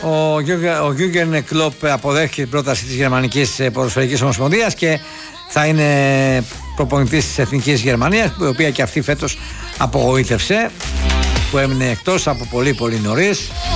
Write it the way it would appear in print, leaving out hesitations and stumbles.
Ο Γιούγκεν Κλοπ αποδέχεται την πρόταση της Γερμανικής Ποδοσφαιρικής Ομοσπονδίας και θα είναι προπονητής της Εθνικής Γερμανίας, η οποία και αυτή φέτος απογοήτευσε, που έμεινε εκτός από πολύ νωρίς.